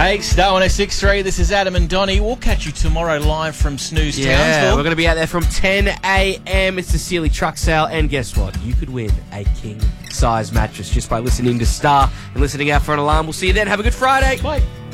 Hey, Star 106.3, this is Adam and Donnie. We'll catch you tomorrow live from Snooze Yeah, Townsville. we're going to be out there from 10 a.m. It's the Sealy truck sale, and guess what? You could win a king-size mattress just by listening to Star and listening out for an alarm. We'll see you then. Have a good Friday. Bye.